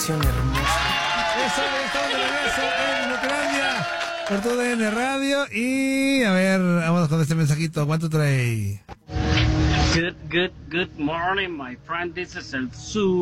canción hermosa. Eso, ya estamos de regreso en Ucrania por tu DN Radio. Y a ver, vamos con este mensajito. ¿Cuánto trae? Good morning, my friend. This is el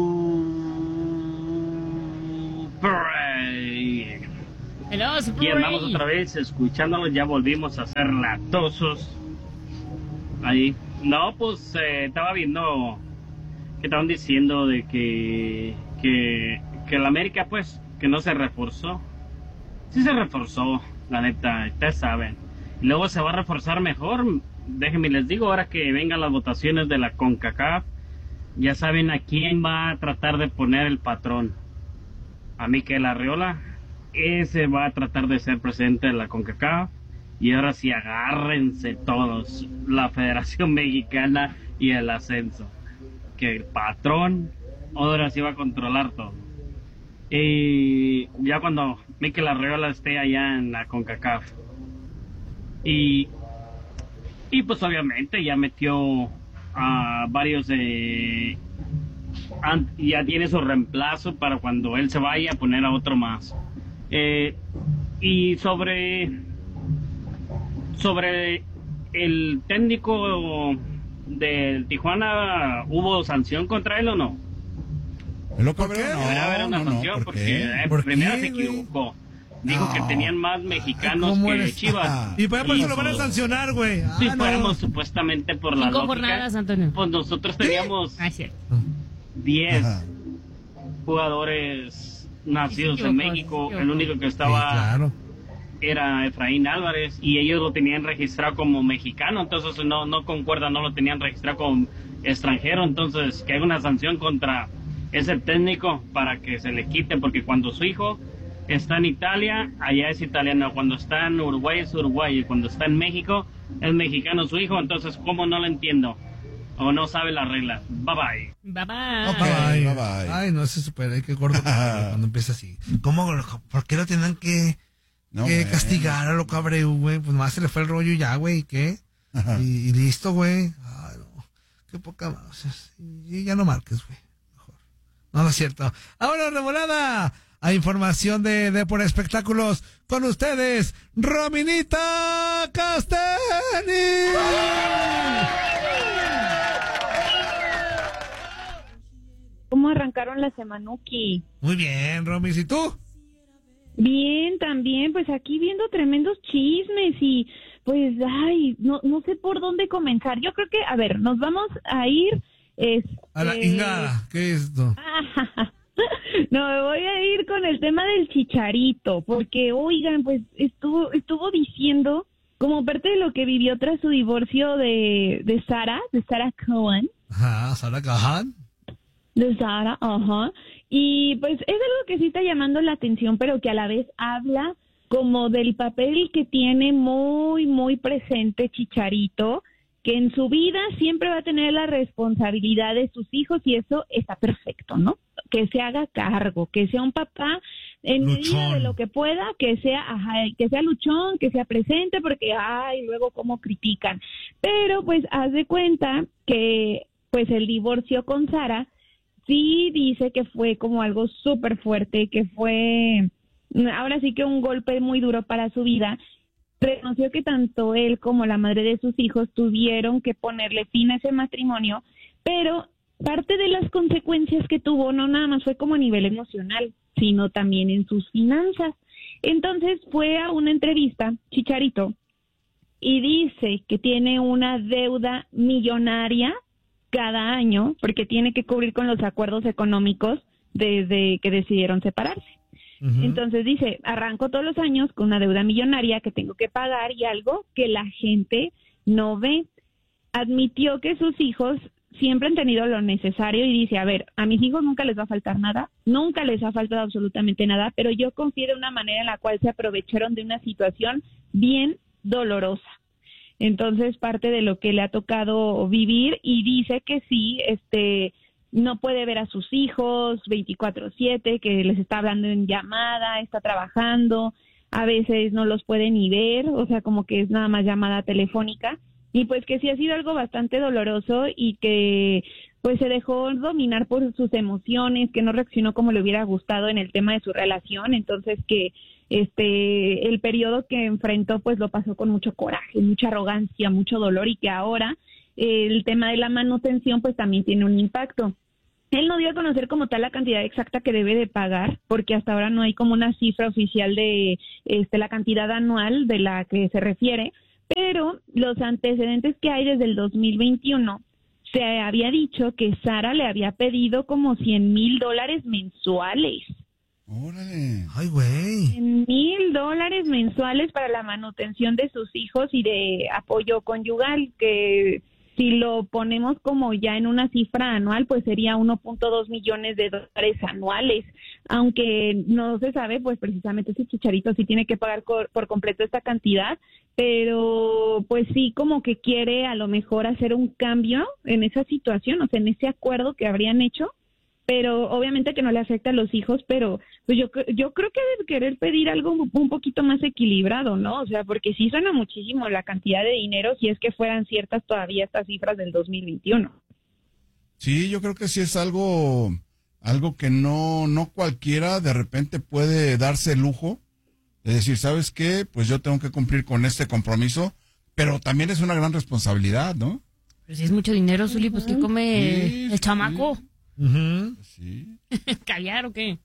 Super. Hello, Super. Y andamos otra vez escuchándolos. Ya volvimos a ser latosos. Ahí. No, pues estaba viendo que estaban diciendo de que la América, pues, que no se reforzó. Sí se reforzó, la neta, ustedes saben. Y luego se va a reforzar mejor. Déjenme les digo, ahora que vengan las votaciones de la CONCACAF, ya saben a quién va a tratar de poner el patrón. A Mikel Arriola, ese va a tratar de ser presidente de la CONCACAF. Y ahora sí, agárrense todos, la Federación Mexicana y el ascenso, que el patrón ahora sí va a controlar todo. Y ya cuando Mikel Arriola esté allá en la CONCACAF. Y pues obviamente ya metió a varios, ya tiene su reemplazo para cuando él se vaya a poner a otro más. Y sobre el técnico del Tijuana, ¿hubo sanción contra él o no? ¿Loco, ¿Por qué? Debería haber una sanción porque primero se equivocó. Dijo que tenían más mexicanos que Chivas. Y por eso lo van a sancionar, güey. Si fuéramos supuestamente por la 5 lógica, jornadas, Antonio. pues nosotros teníamos Ah, es cierto. 10 Ajá. jugadores nacidos Sí, en sí, México. sí, El único que Sí, estaba claro. era Efraín Álvarez y ellos lo tenían registrado como mexicano, entonces no concuerda, no lo tenían registrado como extranjero. Entonces que haga una sanción contra ese técnico para que se le quite, porque cuando su hijo está en Italia, allá es italiano, cuando está en Uruguay es uruguayo, y cuando está en México es mexicano su hijo. Entonces, ¿cómo no lo entiendo? O no sabe las reglas. Bye bye. Bye bye. Ok. Ay, bye, bye. ay, no, ese super, ay, qué gordo cuando empieza así. ¿Cómo? ¿Por qué lo tienen que Bueno. castigar a lo Abreu, güey? Pues más se le fue el rollo y ya, güey, ¿qué? Ajá. Y listo, güey. Ay, no. Qué poca más. O sea, y ya no marques, güey. Mejor. No, no es cierto. Ahora, revolada, a información de por espectáculos, con ustedes, Rominita Casteni. ¿Cómo arrancaron la semanuki? Muy bien, Romis, ¿y tú? Bien, también, pues aquí viendo tremendos chismes y pues, ay, no sé por dónde comenzar. Yo creo que, a ver, nos vamos a ir... A la ingada, ¿qué es esto? No, me voy a ir con el tema del Chicharito, porque, oigan, pues estuvo diciendo, como parte de lo que vivió tras su divorcio de Sara Cohen. Ajá, Sara Cajan. De Sara, ajá. Y pues es algo que sí está llamando la atención, pero que a la vez habla como del papel que tiene muy, muy presente Chicharito, que en su vida siempre va a tener la responsabilidad de sus hijos y eso está perfecto, ¿no? Que se haga cargo, que sea un papá en medida de lo que pueda, que sea luchón, que sea presente, porque, ay, luego cómo critican. Pero pues haz de cuenta que pues el divorcio con Sara sí dice que fue como algo súper fuerte, que fue ahora sí que un golpe muy duro para su vida. Reconoció que tanto él como la madre de sus hijos tuvieron que ponerle fin a ese matrimonio, pero parte de las consecuencias que tuvo no nada más fue como a nivel emocional, sino también en sus finanzas. Entonces fue a una entrevista, Chicharito, y dice que tiene una deuda millonaria cada año, porque tiene que cubrir con los acuerdos económicos desde que decidieron separarse. Entonces dice, arranco todos los años con una deuda millonaria que tengo que pagar y algo que la gente no ve. Admitió que sus hijos siempre han tenido lo necesario y dice, a ver, a mis hijos nunca les va a faltar nada, nunca les ha faltado absolutamente nada, pero yo confío de una manera en la cual se aprovecharon de una situación bien dolorosa. Entonces, parte de lo que le ha tocado vivir, y dice que sí, no puede ver a sus hijos 24/7, que les está hablando en llamada, está trabajando, a veces no los puede ni ver, o sea, como que es nada más llamada telefónica, y pues que sí ha sido algo bastante doloroso y que pues se dejó dominar por sus emociones, que no reaccionó como le hubiera gustado en el tema de su relación, entonces que el periodo que enfrentó pues lo pasó con mucho coraje, mucha arrogancia, mucho dolor, y que ahora el tema de la manutención pues también tiene un impacto. Él no dio a conocer como tal la cantidad exacta que debe de pagar, porque hasta ahora no hay como una cifra oficial de la cantidad anual de la que se refiere, pero los antecedentes que hay desde el 2021 se había dicho que Sara le había pedido como $100,000 mensuales. Órale. Ay, güey. $100,000 mensuales para la manutención de sus hijos y de apoyo conyugal, que si lo ponemos como ya en una cifra anual, pues sería 1.2 millones de dólares anuales, aunque no se sabe, pues precisamente ese Chicharito sí tiene que pagar por completo esta cantidad, pero pues sí como que quiere a lo mejor hacer un cambio en esa situación, o sea, en ese acuerdo que habrían hecho, pero obviamente que no le afecta a los hijos, pero pues yo creo que debe querer pedir algo un poquito más equilibrado, ¿no? O sea, porque sí suena muchísimo la cantidad de dinero si es que fueran ciertas todavía estas cifras del 2021. Sí, yo creo que sí es algo que no cualquiera de repente puede darse el lujo de decir, ¿sabes qué? Pues yo tengo que cumplir con este compromiso, pero también es una gran responsabilidad, ¿no? Pero si es mucho dinero, Zuli, pues ¿qué come Sí, el chamaco? Sí. ¿Caviar o qué?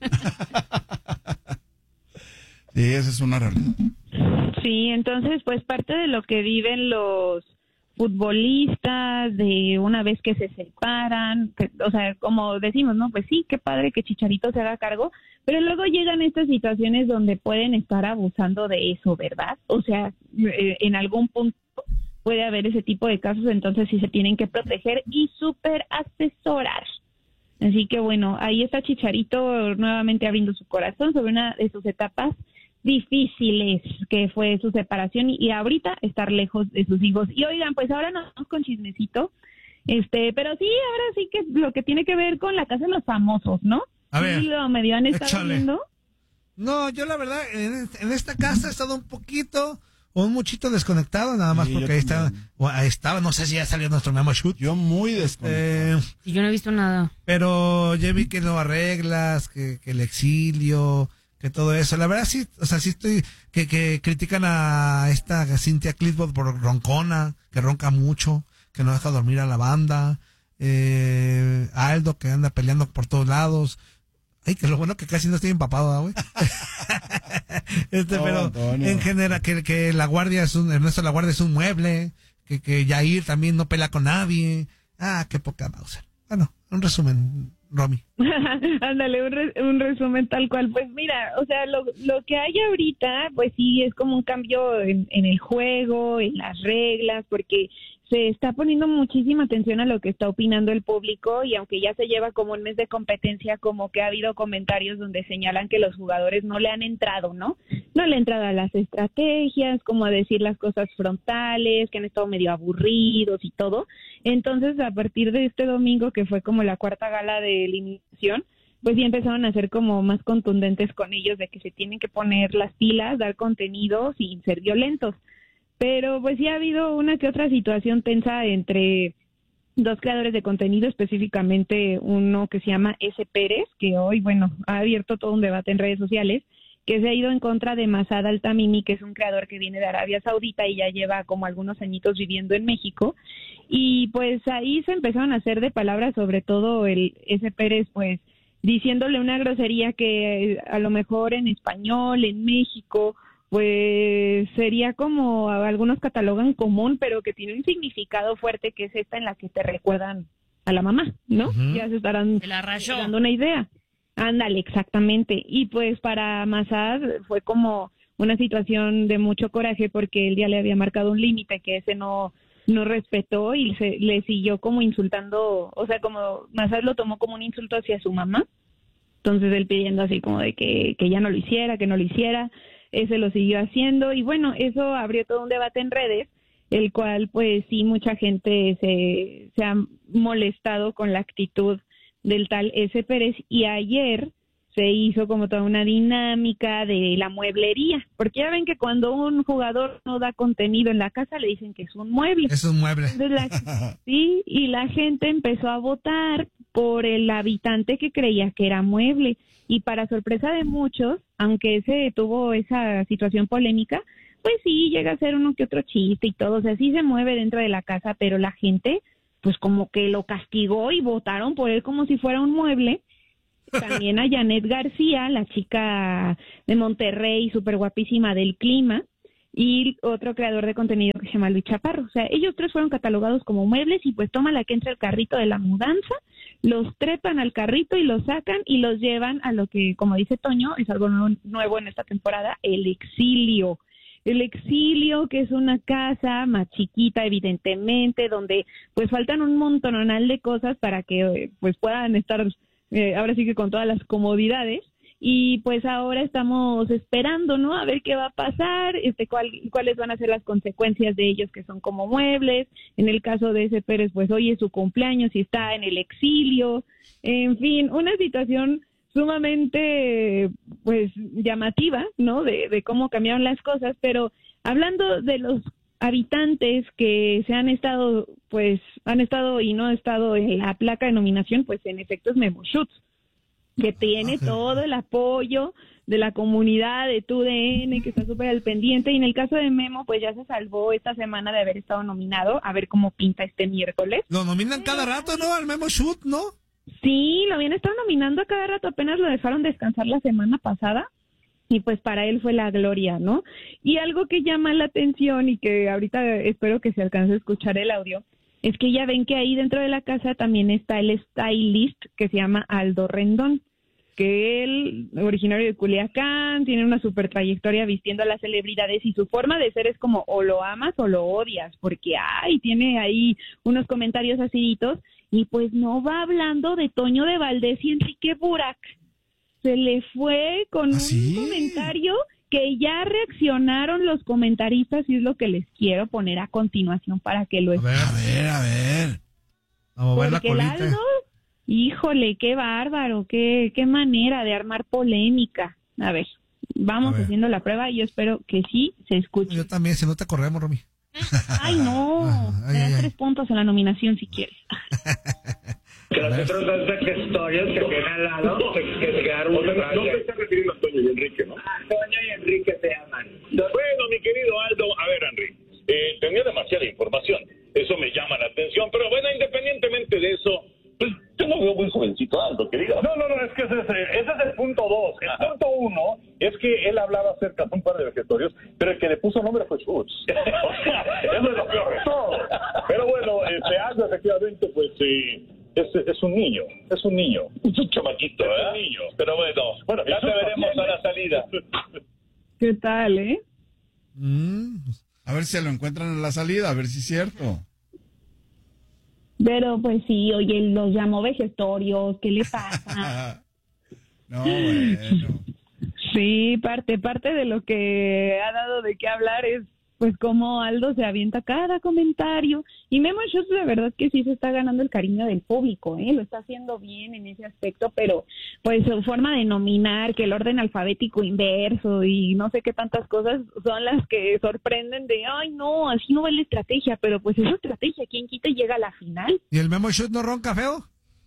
Sí, esa es una realidad. Sí, entonces pues parte de lo que viven los futbolistas de una vez que se separan, o sea, como decimos, ¿no? Pues sí, qué padre que Chicharito se haga cargo, pero luego llegan estas situaciones donde pueden estar abusando de eso, ¿verdad? O sea, en algún punto puede haber ese tipo de casos, entonces sí se tienen que proteger y súper asesorar. Así que bueno, ahí está Chicharito nuevamente abriendo su corazón sobre una de sus etapas difíciles, que fue su separación y ahorita estar lejos de sus hijos. Y oigan, pues ahora nos vamos con chismecito, pero sí, ahora sí que lo que tiene que ver con la casa de los famosos, ¿no? A ver, sí, lo medio han estado échale. viendo. No, yo la verdad, en esta casa he estado un muchito desconectado, nada más Sí, porque yo también. ahí estaba, no sé si ya salió nuestro Memo Shoot. Yo muy desconectado. Y yo no he visto nada. Pero ya vi que no arreglas, que el exilio, que todo eso. La verdad sí, o sea, sí estoy, que critican a esta Cynthia Clitwood por roncona, que ronca mucho, que no deja dormir a la banda, a Aldo que anda peleando por todos lados. Ay, que lo bueno que casi no estoy empapado, ¿ah, güey? No, Pero Antonio. en general, que La Guardia Ernesto La Guardia es un mueble, que Yair también no pelea con nadie. Ah, qué poca Mauser. Bueno, un resumen, Romy. Ándale, un resumen tal cual. Pues mira, o sea, lo que hay ahorita, pues sí, es como un cambio en el juego, en las reglas, porque se está poniendo muchísima atención a lo que está opinando el público, y aunque ya se lleva como un mes de competencia, como que ha habido comentarios donde señalan que los jugadores no le han entrado, ¿no? No le han entrado a las estrategias, como a decir las cosas frontales, que han estado medio aburridos y todo. Entonces, a partir de este domingo, que fue como la cuarta gala de eliminación, pues sí empezaron a ser como más contundentes con ellos, de que se tienen que poner las pilas, dar contenido sin ser violentos. Pero pues sí ha habido una que otra situación tensa entre dos creadores de contenido, específicamente uno que se llama S. Pérez, que hoy, bueno, ha abierto todo un debate en redes sociales, que se ha ido en contra de Masad Al-Tamimi, que es un creador que viene de Arabia Saudita y ya lleva como algunos añitos viviendo en México. Y pues ahí se empezaron a hacer de palabras, sobre todo el S. Pérez, pues diciéndole una grosería que a lo mejor en español, en México, pues sería como algunos catalogan común, pero que tiene un significado fuerte, que es esta en la que te recuerdan a la mamá, ¿no? Uh-huh. Ya se estarán Se la rayó. dando una idea. Ándale, exactamente. Y pues para Masad fue como una situación de mucho coraje, porque él ya le había marcado un límite que ese no respetó y le siguió como insultando, o sea, como Masad lo tomó como un insulto hacia su mamá. Entonces él pidiendo así como de que ya no lo hiciera, que no lo hiciera. Ese lo siguió haciendo y bueno, eso abrió todo un debate en redes, el cual pues sí, mucha gente se ha molestado con la actitud del tal S. Pérez, y ayer se hizo como toda una dinámica de la mueblería, porque ya ven que cuando un jugador no da contenido en la casa le dicen que es un mueble. Es un mueble. Entonces sí, y la gente empezó a votar por el habitante que creía que era mueble, y para sorpresa de muchos, aunque se tuvo esa situación polémica, pues sí, llega a ser uno que otro chiste y todo, o sea, sí se mueve dentro de la casa, pero la gente pues como que lo castigó y votaron por él como si fuera un mueble. También a Janet García, la chica de Monterrey, súper guapísima del clima, y otro creador de contenido que se llama Luis Chaparro. O sea, ellos tres fueron catalogados como muebles y pues toma la que entra el carrito de la mudanza, los trepan al carrito y los sacan y los llevan a lo que, como dice Toño, es algo nuevo en esta temporada, el exilio. El exilio, que es una casa más chiquita, evidentemente, donde pues faltan un montonal de cosas para que pues puedan estar ahora sí que con todas las comodidades, y pues ahora estamos esperando, ¿no? A ver qué va a pasar, cuáles van a ser las consecuencias de ellos que son como muebles. En el caso de ese Pérez, pues hoy es su cumpleaños y está en el exilio. En fin, una situación sumamente pues llamativa, ¿no? De cómo cambiaron las cosas, pero hablando de los habitantes que han estado y no han estado en la placa de nominación, pues en efecto es Memo Schutz, que tiene todo el apoyo de la comunidad de TUDN, que está súper al pendiente, y en el caso de Memo, pues ya se salvó esta semana de haber estado nominado, a ver cómo pinta este miércoles. Lo nominan cada rato, ¿no? Al Memo Schutz, ¿no? Sí, lo habían estado nominando a cada rato, apenas lo dejaron descansar la semana pasada, y pues para él fue la gloria, ¿no? Y algo que llama la atención y que ahorita espero que se alcance a escuchar el audio, es que ya ven que ahí dentro de la casa también está el stylist que se llama Aldo Rendón, que él, originario de Culiacán, tiene una super trayectoria vistiendo a las celebridades, y su forma de ser es como o lo amas o lo odias, porque tiene ahí unos comentarios aciditos, y pues no va hablando de Toño de Valdés y Enrique Burak. Se le fue con un comentario que ya reaccionaron los comentaristas, y es lo que les quiero poner a continuación para que lo escuchen. A ver. Vamos a ver la colita. Aldo, híjole, qué bárbaro, qué manera de armar polémica. A ver, vamos haciendo la prueba y yo espero que sí se escuche. Yo también, si no te corremos, Romy. Ay, no, me das 3 puntos en la nominación si quieres. Que los otros dos gestorios que tiene al lado, que se quedaron muy raros. No te estás refiriendo a Toño y Enrique, ¿no? Toño y Enrique te aman. Bueno, mi querido Aldo, a ver, Henry, tenía demasiada información. Eso me llama la atención, pero bueno, independientemente de eso, pues yo no veo muy jovencito a Aldo, querido. No, es que ese es el punto 2. El punto 1 es que él hablaba acerca de un par de vegetarios, pero el que le puso nombre fue Schutz. Eso es lo peor de todo. Pero bueno, Aldo efectivamente, pues es un niño, es un chamaquito, ¿eh? Es un niño. Pero bueno, ya te veremos a la salida. ¿Qué tal, A ver si se lo encuentran en la salida, a ver si es cierto. Pero pues sí, oye, los llamó vegetorios, ¿qué le pasa? No, bueno. Sí, parte de lo que ha dado de qué hablar es pues cómo Aldo se avienta cada comentario, y Memo Schutz de verdad que sí se está ganando el cariño del público, lo está haciendo bien en ese aspecto, pero pues su forma de nominar, que el orden alfabético inverso y no sé qué tantas cosas son las que sorprenden de, ay no, así no va la estrategia, pero pues esa estrategia, ¿quién quita y llega a la final? ¿Y el Memo Schutz no ronca feo?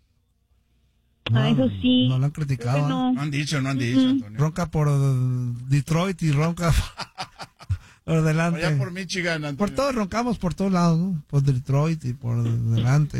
Eso sí. No lo han criticado. No han dicho, Antonio. Ronca por Detroit y ronca por delante. Allá por Michigan, Antonio. Por todos roncamos, por todos lados, ¿no? Por Detroit y por delante.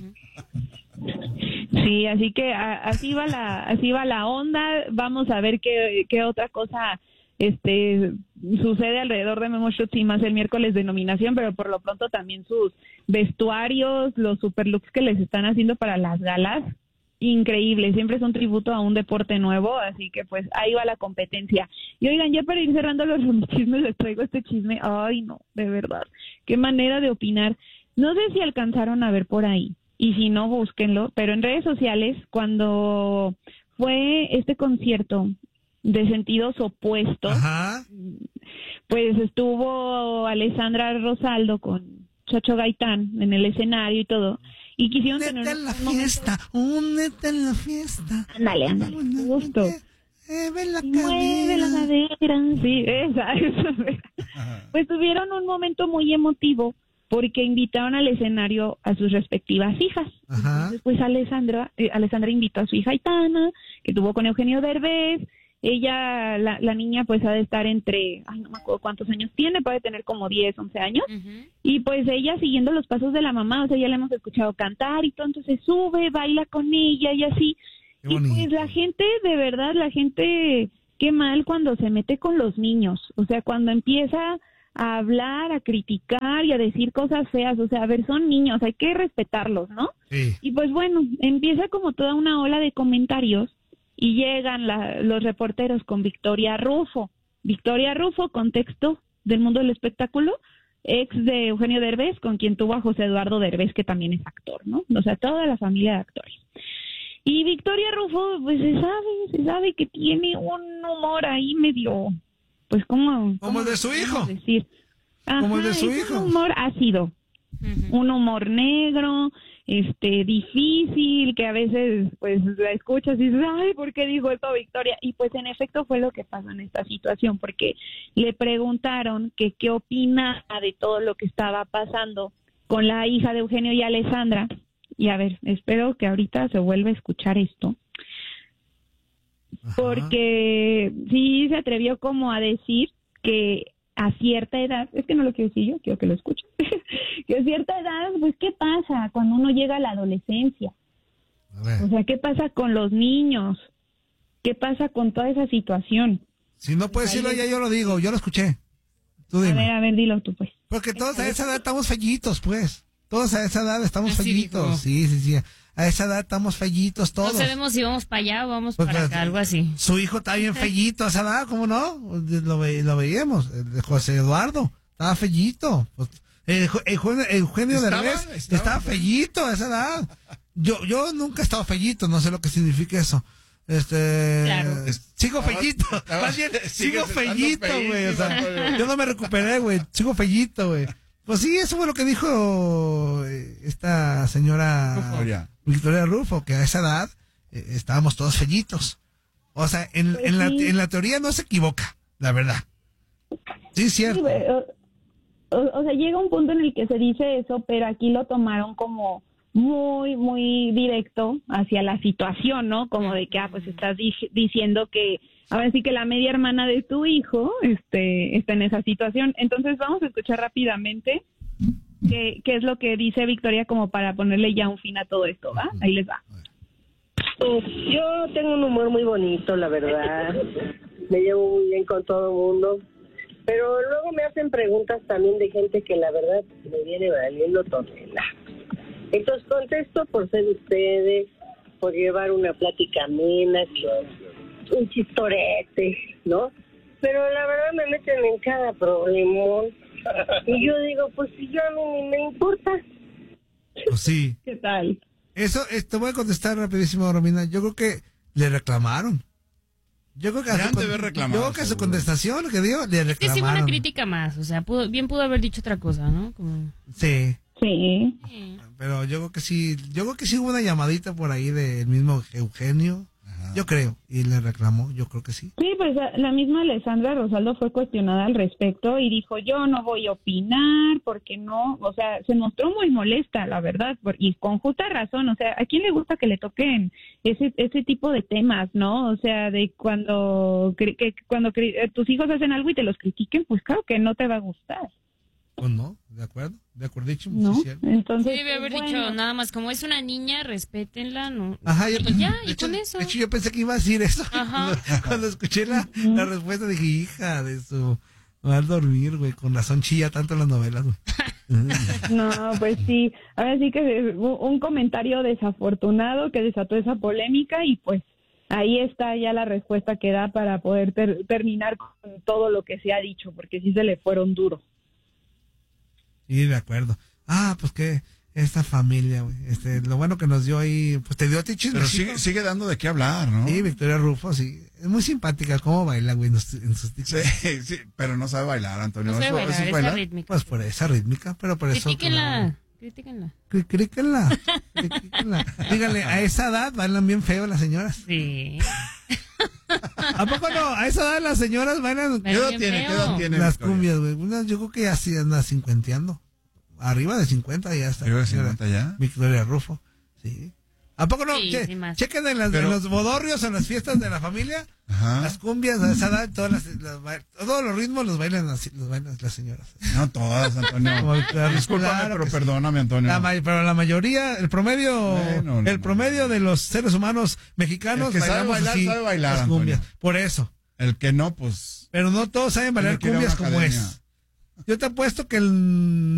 Sí, así que así va la onda. Vamos a ver qué otra cosa sucede alrededor de Memo Schutz, y más el miércoles de nominación, pero por lo pronto también sus vestuarios, los super looks que les están haciendo para las galas, increíble, siempre es un tributo a un deporte nuevo, así que pues ahí va la competencia. Y oigan, ya para ir cerrando los chismes, les traigo este chisme, ay no, de verdad, qué manera de opinar. No sé si alcanzaron a ver por ahí, y si no, búsquenlo, pero en redes sociales, cuando fue este concierto de Sentidos Opuestos, pues estuvo Alessandra Rosaldo con Chacho Gaitán en el escenario y todo, y quisieron Únete tener en la un momento. fiesta, únete en la fiesta. Ándale, justo. Mueve la Mueve la cadera. cadera, sí, esa. Pues tuvieron un momento muy emotivo porque invitaron al escenario a sus respectivas hijas. Ajá. Entonces, pues Alessandra invitó a su hija Aitana, que tuvo con Eugenio Derbez. Ella, la niña, pues ha de estar entre, no me acuerdo cuántos años tiene, puede tener como 10, 11 años. Y pues ella siguiendo los pasos de la mamá, o sea, ya la hemos escuchado cantar y todo, entonces sube, baila con ella y así. Qué Y pues bonito. la gente, de verdad, qué mal cuando se mete con los niños, o sea, cuando empieza a hablar, a criticar y a decir cosas feas, o sea, a ver, son niños, hay que respetarlos, ¿no? Sí. Y pues bueno, empieza como toda una ola de comentarios y llegan los reporteros con Victoria Rufo. Victoria Rufo, contexto del mundo del espectáculo, ex de Eugenio Derbez, con quien tuvo a José Eduardo Derbez, que también es actor, ¿no? O sea, toda la familia de actores. Y Victoria Rufo, pues se sabe que tiene un humor ahí medio, pues como el de su hijo. Decir. Como el de su es hijo. Un humor ácido, un humor negro, difícil, que a veces pues la escuchas y dices, ay, ¿por qué dijo esto Victoria? Y pues en efecto fue lo que pasó en esta situación, porque le preguntaron que qué opina de todo lo que estaba pasando con la hija de Eugenio y Alessandra. Y a ver, espero que ahorita se vuelva a escuchar esto. Ajá. Porque sí se atrevió como a decir que a cierta edad, es que no lo quiero decir yo, quiero que lo escuchen, que a cierta edad, pues, ¿qué pasa cuando uno llega a la adolescencia? A ver. O sea, ¿qué pasa con los niños? ¿Qué pasa con toda esa situación? Si no puedes decirlo, ya yo lo digo, yo lo escuché. Tú dime. A ver, dilo tú, pues. Porque todos a esa edad estamos fellitos, pues. Todos a esa edad estamos Así fellitos. dijo. Sí. A esa edad estamos fellitos todos. No sabemos si vamos para allá o vamos Pues, para acá, algo así. Su hijo está bien fellito a esa edad, ¿cómo no? Lo veíamos. El de José Eduardo estaba fellito. Pues, Eugenio Derbez estaba fellito a esa edad. Yo nunca he estado fellito, no sé lo que significa eso. Claro. Sigo fellito. Más bien, sigo fellito, güey. O sea, yo no me recuperé, güey. Sigo fellito, güey. Pues sí, eso fue lo que dijo esta señora Victoria Rufo, que a esa edad estábamos todos fellitos. O sea, en la teoría no se equivoca, la verdad. Sí, es cierto. Sí, o sea, llega un punto en el que se dice eso, pero aquí lo tomaron como muy, muy directo hacia la situación, ¿no? Como de que, pues estás diciendo que ahora sí que la media hermana de tu hijo está en esa situación. Entonces vamos a escuchar rápidamente qué es lo que dice Victoria como para ponerle ya un fin a todo esto, ¿va? Ahí les va. Yo tengo un humor muy bonito, la verdad. Me llevo muy bien con todo el mundo. Pero luego me hacen preguntas también de gente que la verdad me viene valiendo tonela. Entonces contesto por ser ustedes, por llevar una plática amena, un chistorete, ¿no? Pero la verdad me meten en cada problemón. Y yo digo, pues si yo a mí ni me importa. Pues sí. ¿Qué tal? Eso, te voy a contestar rapidísimo, Romina. Yo creo que le reclamaron. Yo creo que a su contestación que dio, le reclamaron. Es que sí fue una crítica más, o sea, pudo haber dicho otra cosa, ¿no? Como... Sí. Sí. Pero yo creo que sí hubo una llamadita por ahí del mismo Eugenio. Ajá. Yo creo, y le reclamó, yo creo que sí. Sí, pues la misma Alessandra Rosaldo fue cuestionada al respecto y dijo, yo no voy a opinar, porque no, o sea, se mostró muy molesta, la verdad, y con justa razón, o sea, ¿a quién le gusta que le toquen ese tipo de temas, no? O sea, de cuando tus hijos hacen algo y te los critiquen, pues claro que no te va a gustar. Pues no, de acuerdísimo. ¿No? Sí, entonces, sí, debe haber dicho nada más, como es una niña, respétenla, ¿no? Ajá, y con eso. De hecho, yo pensé que iba a decir eso. Ajá. Cuando escuché la respuesta dije, hija de su... Me va a dormir, güey, con razón chilla tanto en las novelas, güey. No, pues sí, ahora sí que un comentario desafortunado que desató esa polémica y pues ahí está ya la respuesta que da para poder terminar con todo lo que se ha dicho, porque sí se le fueron duros. Sí, de acuerdo. Pues que esta familia, güey, lo bueno que nos dio ahí, pues te dio a ti chismecito. Pero sigue dando de qué hablar, ¿no? Sí, Victoria Rufo, sí. Es muy simpática cómo baila, güey, en sus TikToks. Sí, pero no sabe bailar, Antonio. No sabe bailar, ¿Eso es esa bailar? rítmica. Pues por esa rítmica, pero por eso... Critíquenla. Critíquenla. Críquenla. Díganle, a esa edad bailan bien feo las señoras. Sí. ¿A poco no? A esa edad las señoras bailan ¿Qué edad tiene? las Victoria? cumbias, güey. Yo creo que ya sí anda cincuenteando. Arriba de 50 ya está. ¿Arriba de 50 ya? Victoria Rufo. Sí. ¿A poco no? Sí, sí, más. Chequen en los bodorrios, en las fiestas de la familia. Ajá. Las cumbias a esa edad, todos los ritmos los bailan las señoras. No todas, Antonio. Discúlpame, pero perdóname, Antonio. Pero la mayoría, el promedio, Bueno, promedio de los seres humanos mexicanos El que sabe bailamos bailar, así, sabe bailar, las cumbias. Antonio. Por eso. El que no, pues... Pero no todos saben bailar tiene que ir a cumbias una como academia. es. Yo te apuesto que el